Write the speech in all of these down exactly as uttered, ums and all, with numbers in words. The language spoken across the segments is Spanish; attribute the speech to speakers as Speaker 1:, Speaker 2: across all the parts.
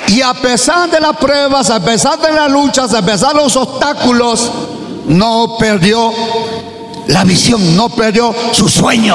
Speaker 1: Y a pesar de las pruebas, a pesar de las luchas, a pesar de los obstáculos, no perdió la visión, no perdió su sueño.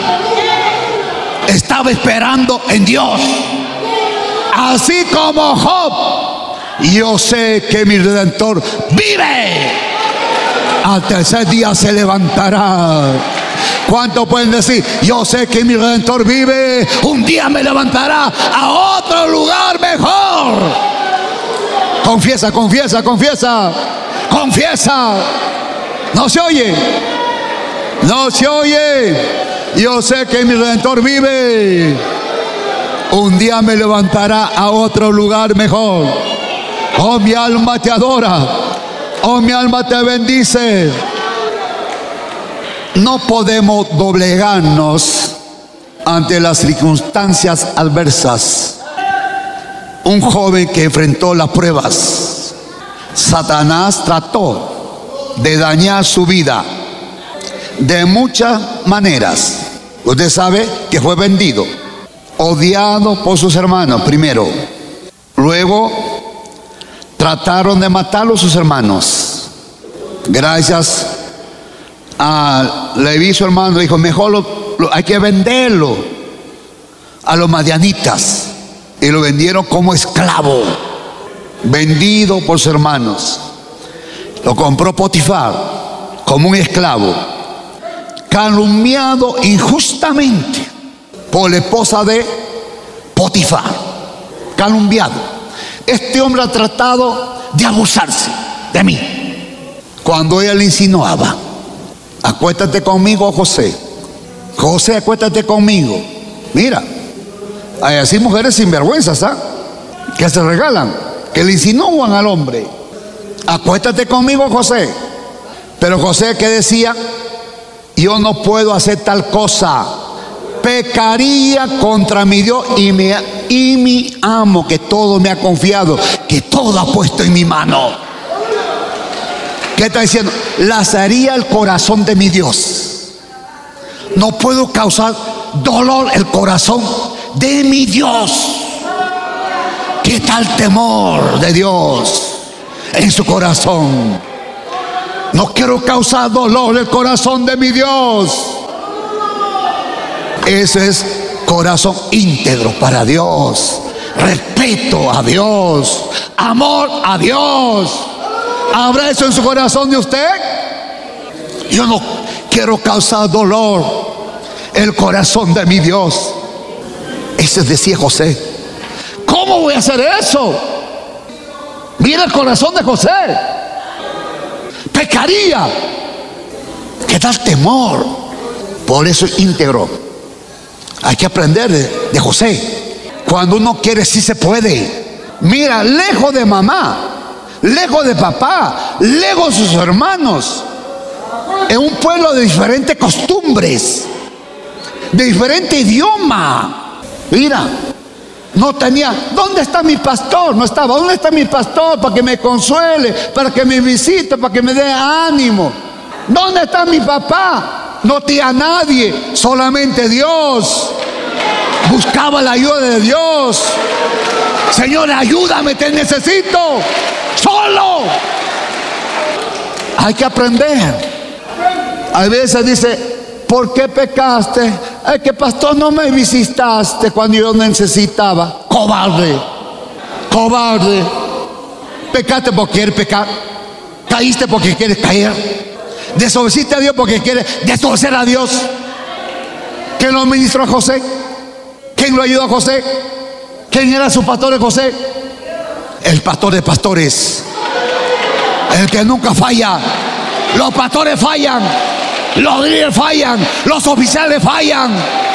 Speaker 1: Estaba esperando en Dios. Así como Job, yo sé que mi Redentor vive. Al tercer día se levantará. ¿Cuántos pueden decir? Yo sé que mi Redentor vive. Un día me levantará a otro lugar mejor. Confiesa, confiesa, confiesa. Confiesa. No se oye. No se oye. Yo sé que mi Redentor vive. Un día me levantará a otro lugar mejor. Oh, mi alma te adora. Oh, mi alma te bendice. No podemos doblegarnos ante las circunstancias adversas. Un joven que enfrentó las pruebas, Satanás trató de dañar su vida de muchas maneras. Usted sabe que fue vendido, odiado por sus hermanos primero. Luego trataron de matarlo sus hermanos. Gracias a Leví, su hermano, dijo: mejor lo, lo, hay que venderlo a los madianitas. Y lo vendieron como esclavo, vendido por sus hermanos. Lo compró Potifar como un esclavo, calumniado injustamente por la esposa de Potifar. Calumniado. Este hombre ha tratado de abusarse de mí. Cuando ella le insinuaba: acuéstate conmigo, José. José, acuéstate conmigo. Mira, hay así mujeres sinvergüenzas, ¿ah? Que se regalan, que le insinúan al hombre: acuéstate conmigo, José. Pero José, ¿qué decía? Yo no puedo hacer tal cosa. Pecaría contra mi Dios y mi, y mi amo, que todo me ha confiado, que todo ha puesto en mi mano. ¿Qué está diciendo? Lazaría el corazón de mi Dios. No puedo causar dolor el corazón de mi Dios. ¿Qué tal temor de Dios en su corazón? No quiero causar dolor el corazón de mi Dios. Ese es corazón íntegro para Dios. Respeto a Dios. Amor a Dios. ¿Habrá eso en su corazón de usted? Yo no quiero causar dolor el corazón de mi Dios. Ese decía José. ¿Cómo voy a hacer eso? Mira el corazón de José. Pecaría. ¿Qué tal temor? Por eso es íntegro. Hay que aprender de, de José. Cuando uno quiere, sí se puede. Mira, lejos de mamá, lejos de papá, lejos de sus hermanos, en un pueblo de diferentes costumbres, de diferente idioma. Mira, no tenía. ¿Dónde está mi pastor? No estaba. ¿Dónde está mi pastor para que me consuele, para que me visite, para que me dé ánimo? ¿Dónde está mi papá? No tenía nadie, solamente Dios. Buscaba la ayuda de Dios. Señor, ayúdame, te necesito. Solo. Hay que aprender. A veces dice: ¿por qué pecaste? Es que, pastor, no me visitaste cuando yo necesitaba. Cobarde. Cobarde. Pecaste porque quieres pecar. Caíste porque quieres caer. Desobedeciste a Dios porque quieres desobedecer a Dios. ¿Quién lo ministró a José? ¿Quién lo ayudó a José? ¿Quién era su pastor de José? El pastor de pastores. El que nunca falla. Los pastores fallan. Los líderes fallan. Los oficiales fallan.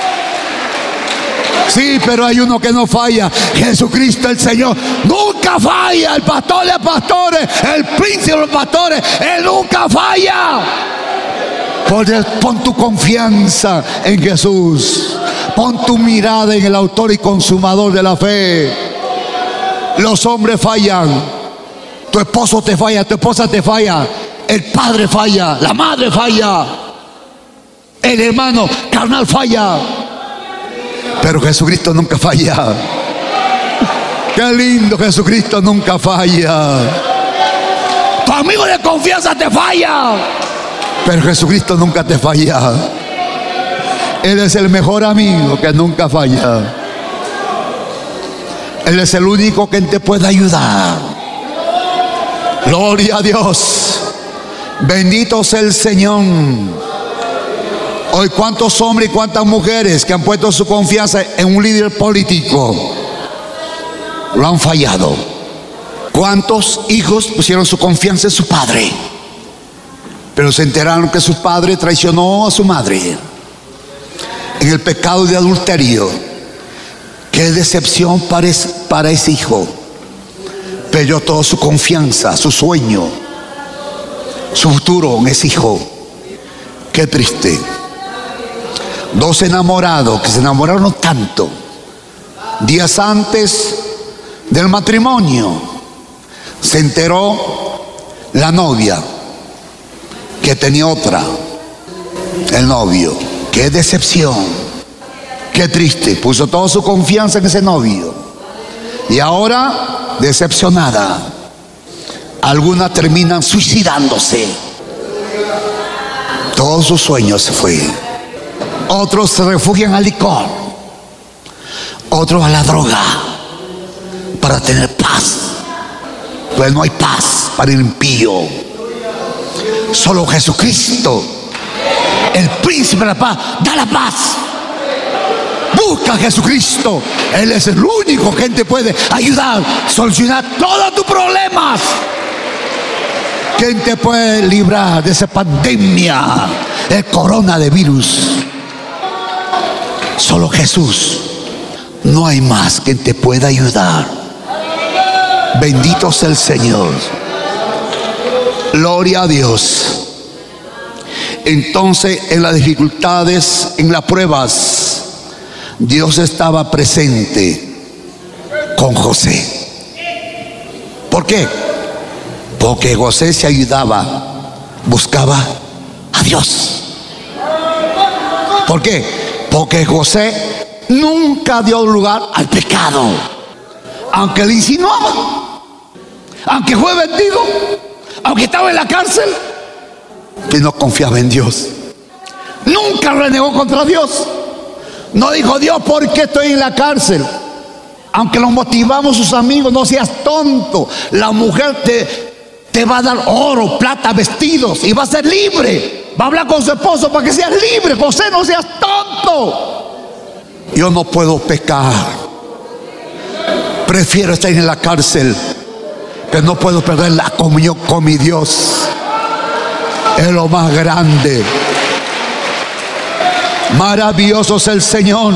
Speaker 1: Sí, pero hay uno que no falla. Jesucristo el Señor nunca falla. El pastor de pastores, el príncipe de los pastores, Él nunca falla. Pon tu confianza en Jesús. Pon tu mirada en el autor y consumador de la fe. Los hombres fallan. Tu esposo te falla, tu esposa te falla, el padre falla, la madre falla, el hermano carnal falla. Pero Jesucristo nunca falla. ¿Qué Qué lindo, Jesucristo nunca falla. Tu amigo de confianza te falla, pero Jesucristo nunca te falla. Él es el mejor amigo que nunca falla. Él es el único que te puede ayudar. Gloria a Dios. Bendito sea el Señor. Hoy cuántos hombres y cuántas mujeres que han puesto su confianza en un líder político lo han fallado. Cuántos hijos pusieron su confianza en su padre, pero se enteraron que su padre traicionó a su madre en el pecado de adulterio. Qué decepción para ese, para ese hijo. Perdió toda su confianza, su sueño, su futuro en ese hijo. Qué triste. Dos enamorados que se enamoraron tanto, días antes del matrimonio, se enteró la novia que tenía otra, el novio. Qué decepción, qué triste. Puso toda su confianza en ese novio y ahora decepcionada. Algunas terminan suicidándose. Todos sus sueños se fue. Otros se refugian al licor, otros a la droga para tener paz. Pues no hay paz para el impío. Solo Jesucristo, el príncipe de la paz, da la paz. Busca a Jesucristo. Él es el único que te puede ayudar a solucionar todos tus problemas. ¿Quién te puede librar de esa pandemia, el coronavirus? Solo Jesús. No hay más quien te pueda ayudar. Bendito sea el Señor. Gloria a Dios. Entonces, en las dificultades, en las pruebas, Dios estaba presente con José. ¿Por qué? Porque José se ayudaba, buscaba a Dios. ¿Por qué? Porque José nunca dio lugar al pecado. Aunque le insinuaba, aunque fue vendido, aunque estaba en la cárcel, que no confiaba en Dios. Nunca renegó contra Dios. No dijo: Dios, ¿por qué estoy en la cárcel? Aunque lo motivamos sus amigos: no seas tonto, la mujer te, te va a dar oro, plata, vestidos y va a ser libre. Va a hablar con su esposo para que seas libre. José, no seas tonto. Yo no puedo pecar. Prefiero estar en la cárcel, que no puedo perder la comunión con mi Dios. Es lo más grande. Maravilloso es el Señor.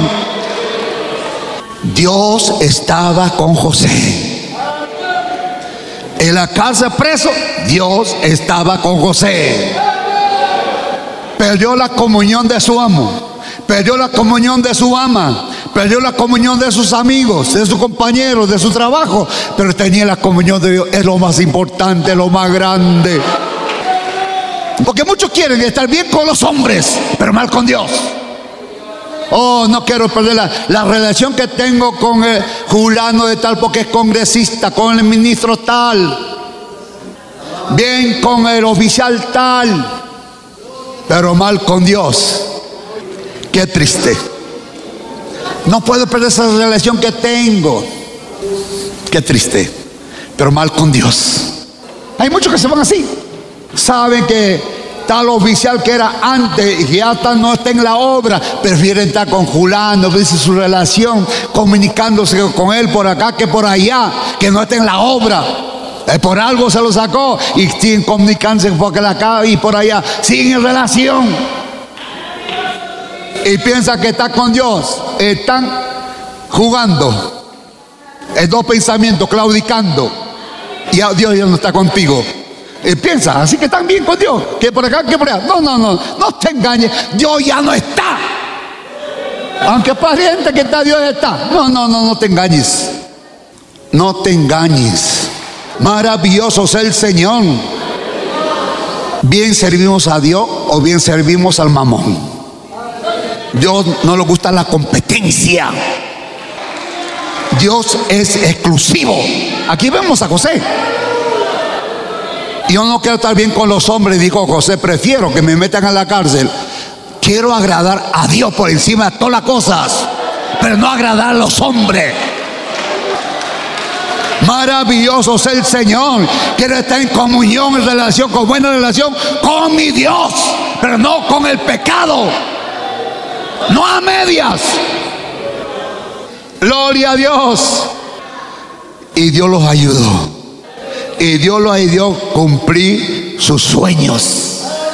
Speaker 1: Dios estaba con José. En la cárcel preso, Dios estaba con José. Perdió la comunión de su amo, perdió la comunión de su ama, perdió la comunión de sus amigos, de sus compañeros, de su trabajo, pero tenía la comunión de Dios. Es lo más importante, lo más grande. Porque muchos quieren estar bien con los hombres, pero mal con Dios. Oh, no quiero perder la, la relación que tengo con el fulano de tal porque es congresista, con el ministro tal, bien con el oficial tal, pero mal con Dios. Qué triste. No puedo perder esa relación que tengo. Qué triste, pero mal con Dios. Hay muchos que se van así. Saben que tal oficial que era antes y que ya está, no está en la obra, prefieren estar con fulano, dice su relación, comunicándose con él por acá que por allá, que no está en la obra. Eh, por algo se lo sacó y siguen comunicándose por acá y por allá, siguen en relación. Y piensa que está con Dios. Están jugando. Es dos pensamientos, claudicando. Y Dios ya no está contigo. Y piensa, así que están bien con Dios, que por acá, que por allá. No, no, no, no te engañes. Dios ya no está. Aunque pariente que está, Dios está. No, no, no, no te engañes. No te engañes. Maravilloso es el Señor. Bien servimos a Dios o bien servimos al mamón. Dios no le gusta la competencia. Dios es exclusivo. Aquí vemos a José. Yo no quiero estar bien con los hombres, dijo José, prefiero que me metan a la cárcel. Quiero agradar a Dios por encima de todas las cosas, pero no agradar a los hombres. Maravilloso es el Señor. Quiero estar en comunión, en relación, con buena relación con mi Dios, pero no con el pecado, no a medias. Gloria a Dios. Y Dios los ayudó. Y Dios los ayudó a cumplir sus sueños.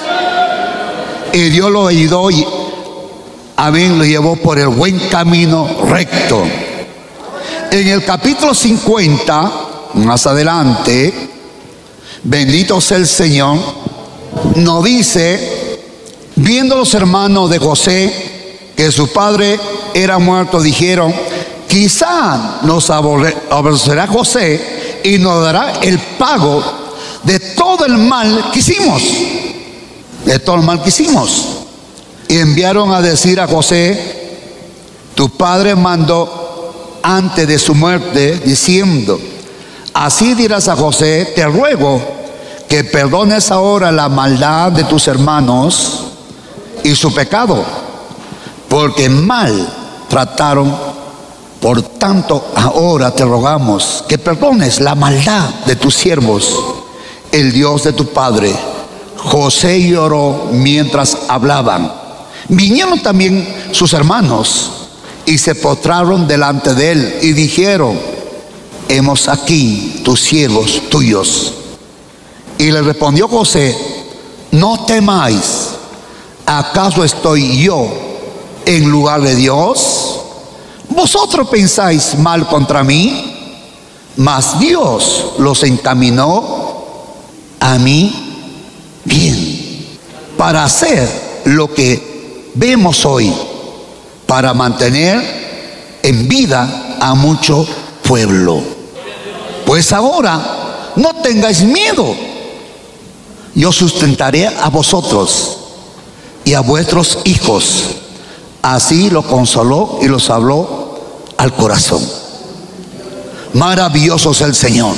Speaker 1: Y Dios los ayudó y amén, lo llevó por el buen camino recto. En el capítulo cincuenta, más adelante, bendito sea el Señor, nos dice, viendo los hermanos de José que su padre era muerto, dijeron, quizá nos aborrecerá José y nos dará el pago de todo el mal que hicimos. De todo el mal que hicimos. Y enviaron a decir a José, tu padre mandó antes de su muerte, diciendo, así dirás a José, te ruego que perdones ahora la maldad de tus hermanos y su pecado, porque mal trataron. Por tanto, ahora te rogamos que perdones la maldad de tus siervos, el Dios de tu padre. José lloró mientras hablaban. Vinieron también sus hermanos y se postraron delante de él y dijeron, hemos aquí tus siervos tuyos. Y le respondió José, no temáis, ¿acaso estoy yo en lugar de Dios? Vosotros pensáis mal contra mí, mas Dios los encaminó a mí bien, para hacer lo que vemos hoy, para mantener en vida a mucho pueblo. Pues ahora no tengáis miedo, yo sustentaré a vosotros y a vuestros hijos. Así lo consoló y los habló al corazón. Maravilloso es el Señor.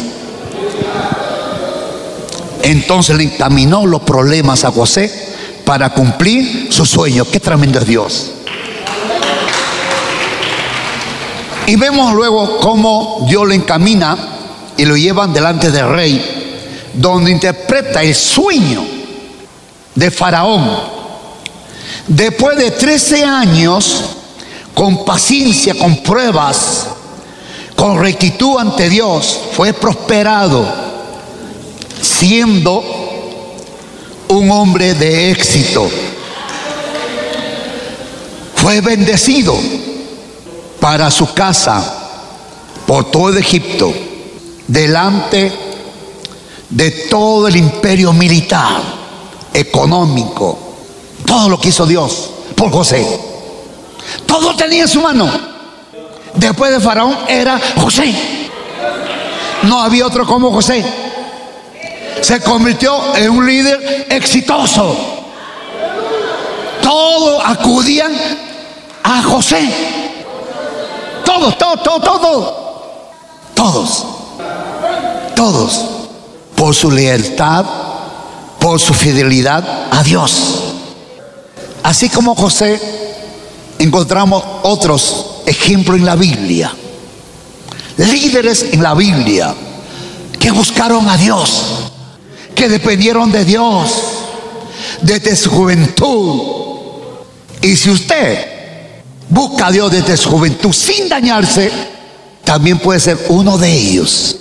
Speaker 1: Entonces le encaminó los problemas a José para cumplir su sueño. Qué tremendo es Dios. Y vemos luego cómo Dios le encamina y lo llevan delante del rey, donde interpreta el sueño de Faraón. Después de trece años, con paciencia, con pruebas, con rectitud ante Dios, fue prosperado, siendo un hombre de éxito. Fue bendecido para su casa por todo Egipto, delante de todo el imperio militar, económico. Todo lo que hizo Dios por José, todo tenía en su mano. Después de Faraón era José. No había otro como José. Se convirtió en un líder exitoso. Todos acudían a José. Todos, todos, todos, todos. Todos. Todos. Por su lealtad, por su fidelidad a Dios. Así como José, encontramos otros ejemplos en la Biblia. Líderes en la Biblia que buscaron a Dios, que dependieron de Dios desde su juventud. Y si usted busca a Dios desde su juventud sin dañarse, también puede ser uno de ellos.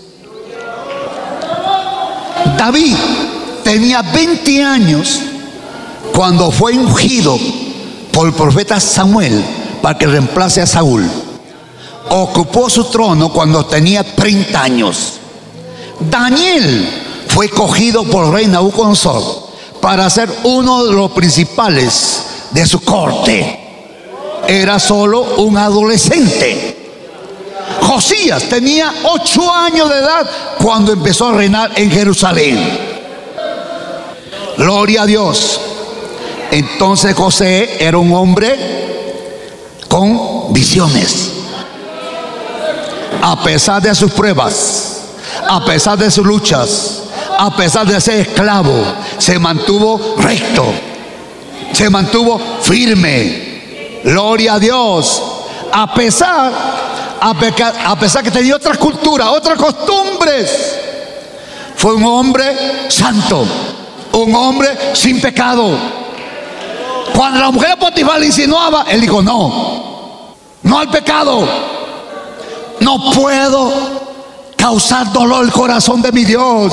Speaker 1: David tenía veinte años cuando fue ungido por el profeta Samuel para que reemplace a Saúl. Ocupó su trono cuando tenía treinta años. Daniel fue cogido por el rey Nabucodonosor para ser uno de los principales de su corte. Era solo un adolescente. Josías tenía ocho años de edad cuando empezó a reinar en Jerusalén. Gloria a Dios. Entonces José era un hombre con visiones. a pesar de sus pruebas, a pesar de sus luchas, a pesar de ser esclavo, se mantuvo recto, se mantuvo firme. Gloria a Dios. A pesar, a, peca, a pesar que tenía otra cultura, otras costumbres, fue un hombre santo, un hombre sin pecado. Cuando la mujer de Potifar le insinuaba, él dijo: no, no al pecado. No puedo causar dolor al corazón de mi Dios.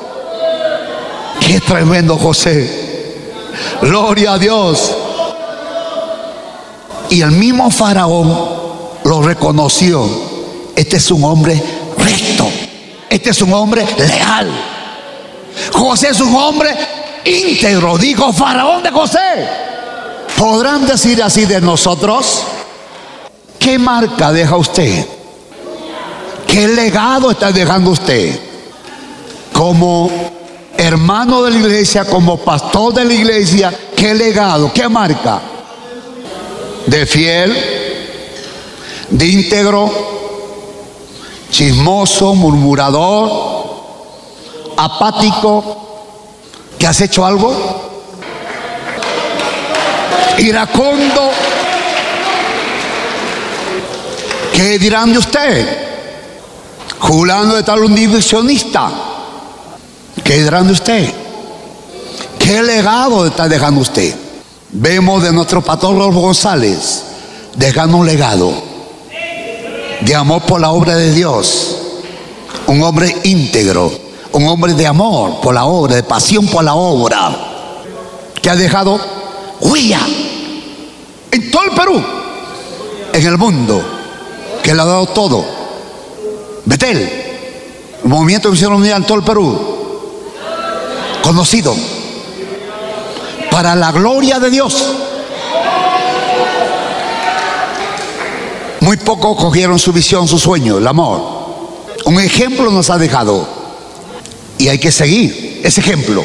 Speaker 1: Qué tremendo José. Gloria a Dios. Y el mismo Faraón lo reconoció. Este es un hombre recto. Este es un hombre leal. José es un hombre íntegro. Dijo Faraón de José. ¿Podrán decir así de nosotros? ¿Qué marca deja usted? ¿Qué legado está dejando usted? Como hermano de la iglesia, como pastor de la iglesia, ¿qué legado? ¿Qué marca? De fiel, de íntegro, chismoso, murmurador, apático, ¿que has hecho algo? Iracundo. ¿Qué dirán de usted? Jurando de tal un divisionista. ¿Qué dirán de usted? ¿Qué legado está dejando usted? Vemos de nuestro pastor Rolfo González dejando un legado de amor por la obra de Dios. Un hombre íntegro, un hombre de amor por la obra, de pasión por la obra, que ha dejado huella en todo el Perú, en el mundo, que le ha dado todo. Betel, el movimiento misionero mundial en todo el Perú, conocido para la gloria de Dios. Muy pocos cogieron su visión, su sueño, el amor. Un ejemplo nos ha dejado y hay que seguir ese ejemplo.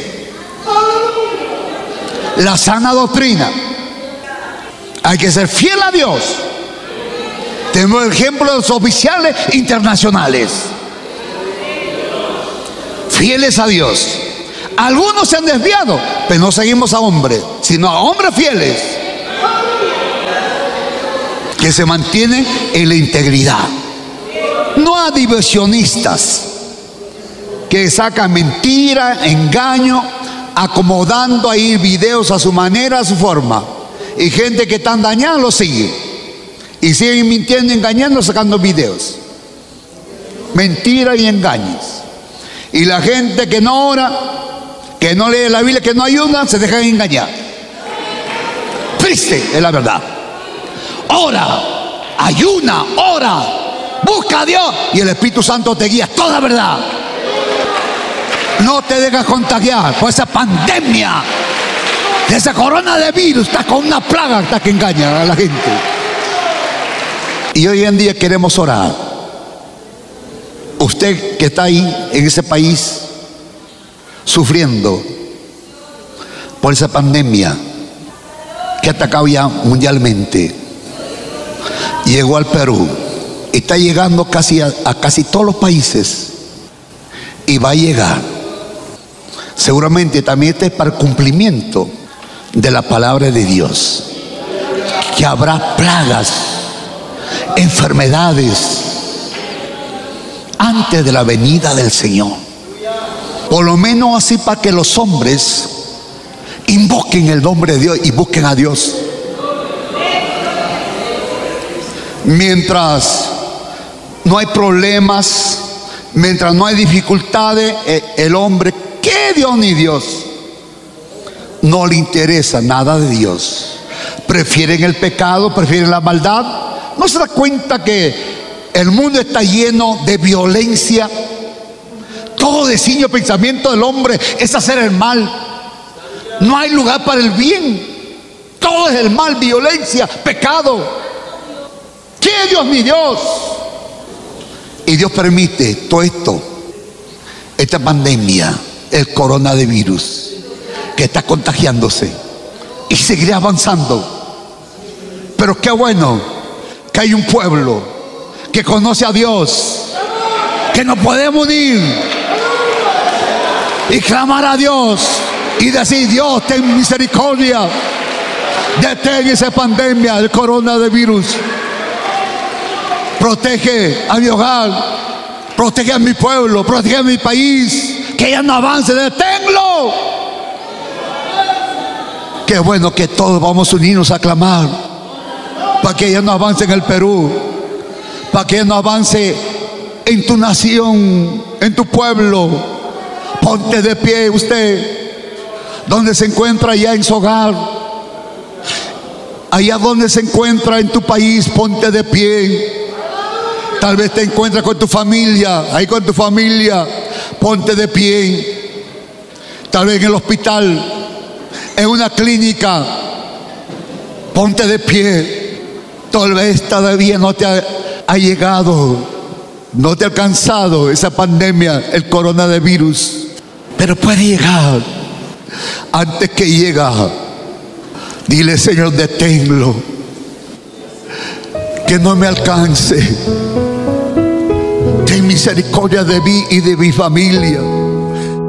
Speaker 1: La sana doctrina. Hay que ser fiel a Dios. Tenemos el ejemplo de los oficiales internacionales, fieles a Dios. Algunos se han desviado, pero no seguimos a hombres, sino a hombres fieles que se mantienen en la integridad. No a diversionistas que sacan mentira, engaño, acomodando ahí videos a su manera, a su forma. Y gente que están dañada lo sigue. Y siguen mintiendo, engañando, sacando videos. Mentira y engaños. Y la gente que no ora, que no lee la Biblia, que no ayuda, se dejan engañar. Triste es la verdad. Ora, ayuna, ora, busca a Dios y el Espíritu Santo te guía toda verdad. No te dejas contagiar por esa pandemia, de esa corona de virus. Está con una plaga está que engaña a la gente. Y hoy en día queremos orar. Usted que está ahí en ese país sufriendo por esa pandemia que ha atacado ya mundialmente, llegó al Perú, está llegando casi a, a casi todos los países y va a llegar. Seguramente también este es para el cumplimiento de la palabra de Dios, que habrá plagas, enfermedades antes de la venida del Señor. Por lo menos así, para que los hombres invoquen el nombre de Dios y busquen a Dios. Mientras no hay problemas, mientras no hay dificultades, el hombre, ¿qué Dios ni Dios? No le interesa nada de Dios. Prefieren el pecado, prefieren la maldad. ¿No se da cuenta que el mundo está lleno de violencia? Todo designio, pensamiento del hombre es hacer el mal. No hay lugar para el bien. Todo es el mal, violencia, pecado. ¿Qué Dios ni Dios? Y Dios permite todo esto, esta pandemia, el coronavirus, que está contagiándose y seguirá avanzando. Pero qué bueno que hay un pueblo que conoce a Dios, que nos podemos unir y clamar a Dios y decir: Dios, ten misericordia, detén esa pandemia del coronavirus, protege a mi hogar, protege a mi pueblo, protege a mi país, que ya no avance, deténlo. Qué bueno que todos vamos a unirnos a clamar para que ya no avance en el Perú, para que ya no avance en tu nación, en tu pueblo. Ponte de pie usted, donde se encuentra allá en su hogar, allá donde se encuentra en tu país, ponte de pie. Tal vez te encuentras con tu familia, ahí con tu familia, ponte de pie. Tal vez en el hospital, en una clínica, ponte de pie. Tal vez todavía no te ha, ha llegado, no te ha alcanzado esa pandemia, el coronavirus, pero puede llegar. Antes que llega, dile: Señor, deténlo, que no me alcance. Ten misericordia de mí y de mi familia.